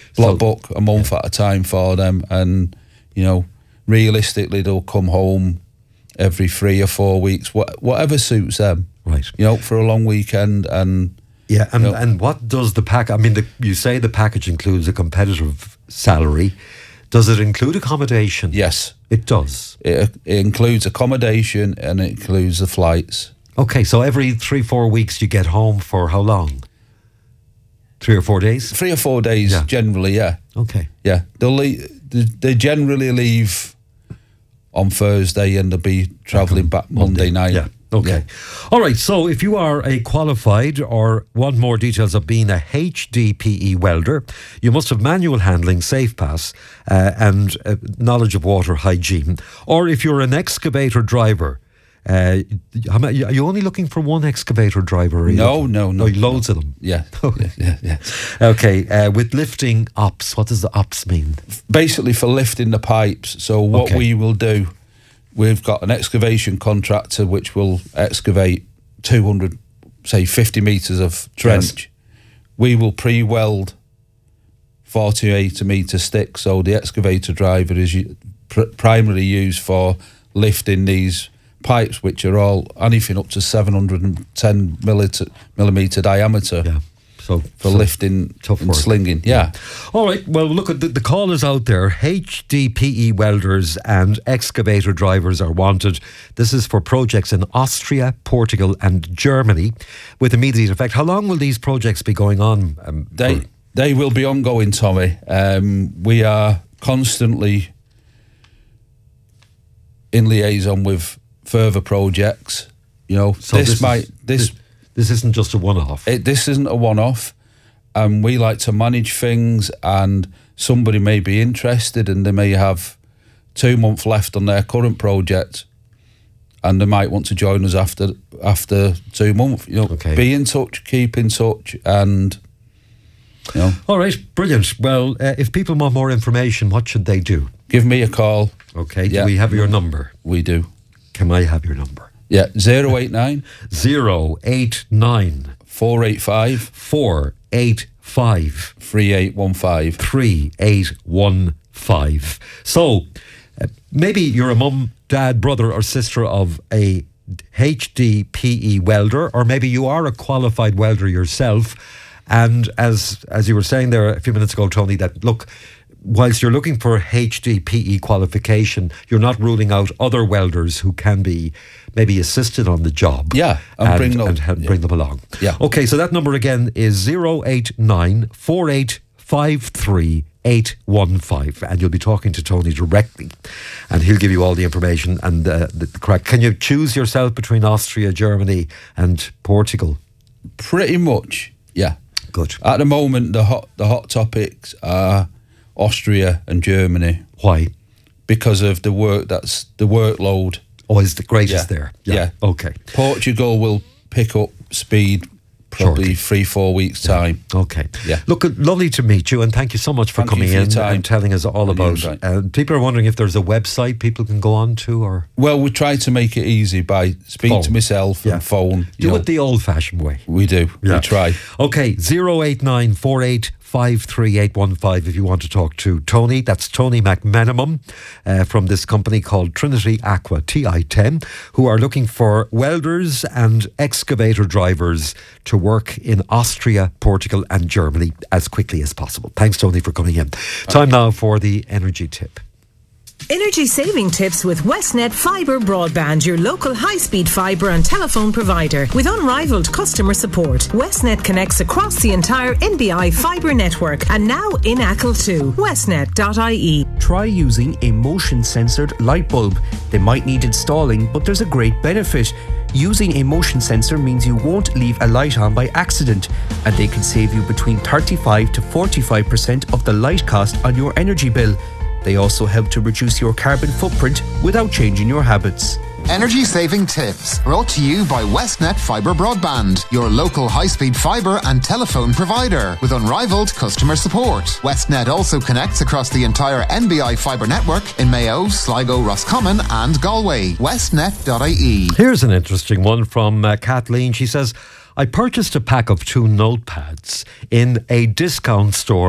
book a month at a time for them, and realistically they'll come home every 3 or 4 weeks, whatever suits them. Right. For a long weekend. And and what does the pack? I mean, you say the package includes a competitive salary. Does it include accommodation? Yes, it does. It includes accommodation and it includes the flights. Okay, so every 3-4 weeks you get home for how long? 3 or 4 days? 3 or 4 days, generally, yeah. Okay. Yeah, they generally leave on Thursday and they'll be travelling back Monday night. Yeah. Okay. Yeah. All right. So if you are a qualified or want more details of being a HDPE welder, you must have manual handling, safe pass, and knowledge of water hygiene. Or if you're an excavator driver, are you only looking for one excavator driver? No. Loads of them. Yeah. Yeah. Okay. With lifting ops, what does the ops mean? Basically for lifting the pipes. So what we will do, we've got an excavation contractor which will excavate 50 metres of trench. Yes. We will pre-weld 48 metre sticks. So the excavator driver is primarily used for lifting these pipes, which are all anything up to 710 millimetre diameter. Yeah. So lifting and slinging. Yeah. All right. Well, look, at the call is out there. HDPE welders and excavator drivers are wanted. This is for projects in Austria, Portugal and Germany with immediate effect. How long will these projects be going on? They will be ongoing, Tommy. We are constantly in liaison with further projects. So this isn't just a one-off. This isn't a one-off, and we like to manage things, and somebody may be interested and they may have 2 months left on their current project and they might want to join us after 2 months. Be in touch, keep in touch, and All right, brilliant. Well, if people want more information, what should they do? Give me a call. Okay, do we have your number? We do. Can I have your number? Yeah, 089 089 485 485 3815 3815. So maybe you're a mum, dad, brother or sister of a HDPE welder, or maybe you are a qualified welder yourself. And as you were saying there a few minutes ago, Tony, that look, whilst you're looking for HDPE qualification, you're not ruling out other welders who can be maybe assisted on the job. Yeah, and bring them along. Yeah. Okay, so that number again is 089 4853 815, and you'll be talking to Tony directly and he'll give you all the information and the correct. Can you choose yourself between Austria, Germany and Portugal? Pretty much, yeah. Good. At the moment, the hot topics are Austria and Germany. Why? Because of the workload. Oh, is the greatest there? Yeah. Okay. Portugal will pick up speed probably 3-4 weeks' time. Okay. Yeah. Look, lovely to meet you, and thank you so much for coming in and telling us all about it. People are wondering if there's a website people can go on to, or... Well, we try to make it easy by speaking to myself and phone. Do it the old-fashioned way. We do. Yeah. We try. Okay, 089 4853815 if you want to talk to Tony. That's Tony McMenamum from this company called Trinity Aqua, TI10, who are looking for welders and excavator drivers to work in Austria, Portugal and Germany as quickly as possible. Thanks, Tony, for coming in. Time now for the energy tip. Energy saving tips with Westnet Fibre Broadband, your local high-speed fibre and telephone provider. With unrivaled customer support, Westnet connects across the entire NBI fibre network and now in Achill too. Westnet.ie. Try using a motion-censored light bulb. They might need installing, but there's a great benefit. Using a motion sensor means you won't leave a light on by accident, and they can save you between 35 to 45% of the light cost on your energy bill. They also help to reduce your carbon footprint without changing your habits. Energy saving tips brought to you by Westnet Fibre Broadband, your local high-speed fibre and telephone provider with unrivaled customer support. Westnet also connects across the entire NBI fibre network in Mayo, Sligo, Roscommon and Galway. Westnet.ie. Here's an interesting one from Kathleen. She says, I purchased a pack of 2 notepads in a discount store